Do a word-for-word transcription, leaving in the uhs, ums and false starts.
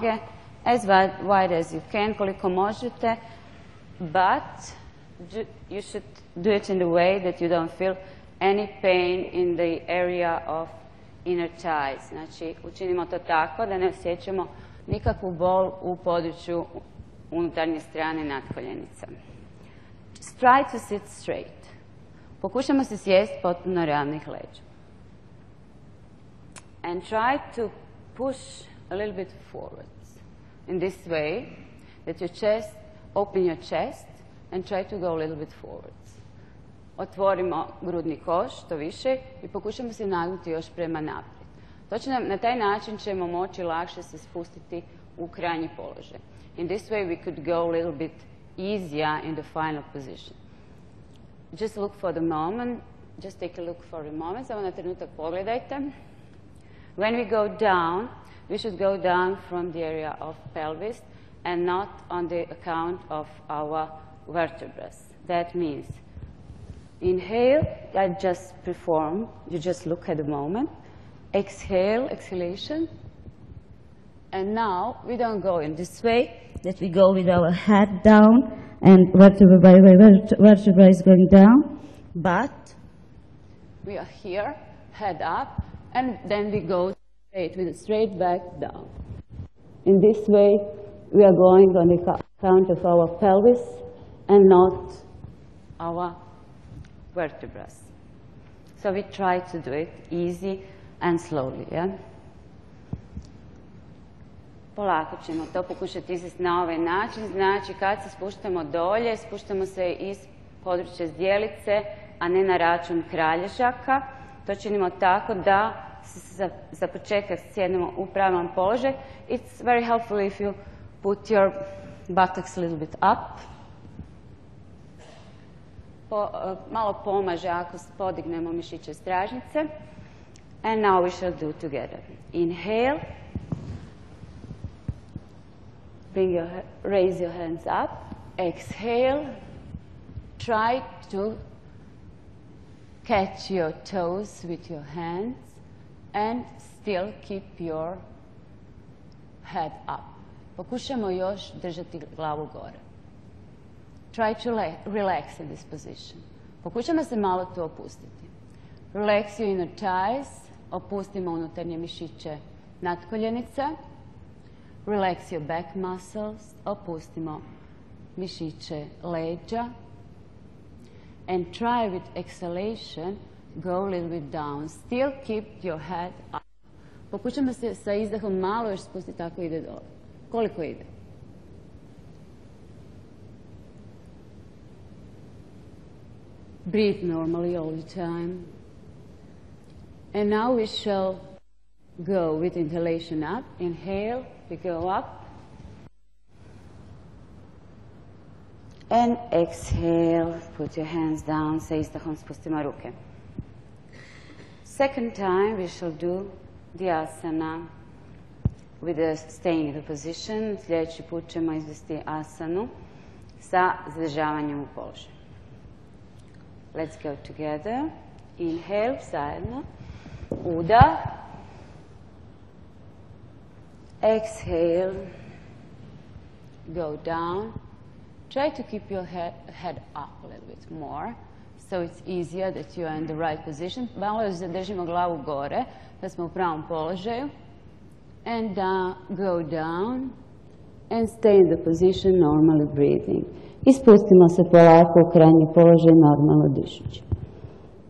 noge as wide as you can, koliko možete, but you should do it in the way that you don't feel any pain in the area of inner thighs. Znači, učinimo to tako da ne osjećamo nikakvu bol u području unutarnje strane natkoljenica. Try to sit straight. Pokušamo se sjesti potpuno ravnih leđa. And try to push a little bit forwards. In this way, that your chest, open your chest and try to go a little bit forwards. Otvorimo grudni koš što više i pokušamo se nagnuti još prema naprijed. Točno na taj način ćemo moći lakše se spustiti u krajnji položaj. In this way we could go a little bit easier in the final position. Just look for the moment, just take a look for a moment, samo na trenutak pogledajte. When we go down, we should go down from the area of pelvis and not on the account of our vertebrae. That means inhale, I just perform, you just look at the moment. Exhale, exhalation. And now we don't go in this way, that we go with our head down and vertebra by vertebra is going down, but we are here, head up, and then we go straight with a straight back down. In this way, we are going on the account of our pelvis and not our vertebrae. So we try to do it easy and slowly, yeah? Polako ćemo to pokušati izvesti na ovaj način. Znači, kad se spuštamo dolje, spuštamo se iz područja zdjelice, a ne na račun kralježaka. To činimo tako da se za početak sjednemo u pravilan položaj. It's very helpful if you put your buttocks a little bit up. Po, malo pomaže ako podignemo mišiće stražnice. And now we shall do together. Inhale. Bring your, raise your hands up. Exhale. Try to catch your toes with your hands and still keep your head up. Pokušamo još držati glavu gore. Try to relax in this position. Pokušamo se malo tu opustiti. Relax your inner thighs. Opustimo unutarnje mišiće natkoljenica. Relax your back muscles. Opustimo mišiće leđa. And try with exhalation, go a little bit down. Still keep your head up. Pokušamo se sa izdahom malo još spustiti, tako ide dole. Koliko ide? Breathe normally all the time. And now we shall go with inhalation up. Inhale, we go up. And exhale, put your hands down, sa izdahom spustimo ruke. Second time we shall do the asana with the staying in the position. Sljedeći put ćemo izvesti asanu sa zadržavanjem u položaju. Let's go together. Inhale, zajedno. Udah. Exhale. Go down. Try to keep your head, head up a little bit more, so it's easier that you are in the right position. Malo još zadržimo glavu gore, da smo u pravom položaju. And uh, go down and stay in the position normally breathing. I spustimo se polako u krajnji položaj normalno dišući.